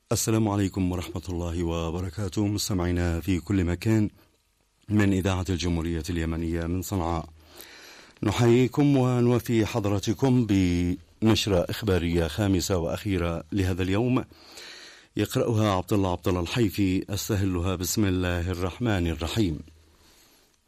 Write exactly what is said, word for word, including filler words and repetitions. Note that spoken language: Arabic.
السلام عليكم ورحمة الله وبركاته، مستمعينا في كل مكان من إذاعة الجمهورية اليمنية من صنعاء، نحييكم ونوفي حضراتكم بنشرة إخبارية خامسة وأخيرة لهذا اليوم، يقرأها عبد الله عبد الله الحيفي، أستهلها بسم الله الرحمن الرحيم.